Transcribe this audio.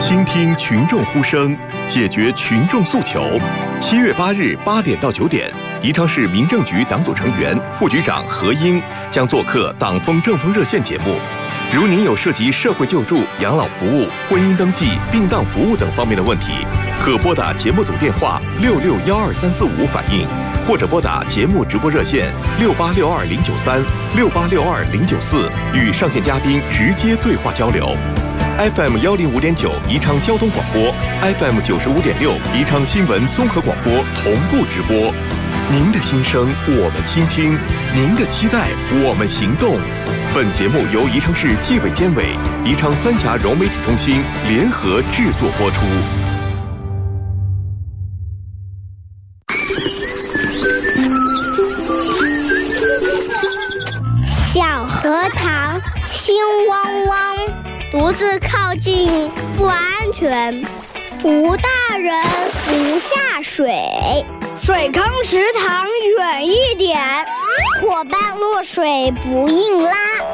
倾听群众呼声，解决群众诉求。7月8日8点到9点，宜昌市民政局党组成员、副局长何英将做客党风政风热线节目。如您有涉及社会救助、养老服务、婚姻登记、殡葬服务等方面的问题，可拨打节目组电话6612-345反映，或者拨打节目直播热线6862-093、6862-094，与上线嘉宾直接对话交流。FM 105.9宜昌交通广播， FM 95.6宜昌新闻综合广播同步直播。您的心声我们倾听，您的期待我们行动。本节目由宜昌市纪委监委、宜昌三峡融媒体中心联合制作播出。 小荷塘清汪汪，独自靠近不安全，无大人不下水， 水坑池塘远一点， 伙伴落水不硬拉。